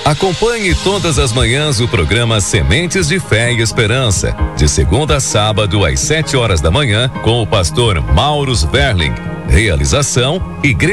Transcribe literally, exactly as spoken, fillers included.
Acompanhe todas as manhãs o programa Sementes de Fé e Esperança, de segunda a sábado às sete horas da manhã, com o pastor Maurus Verling. Realização Igreja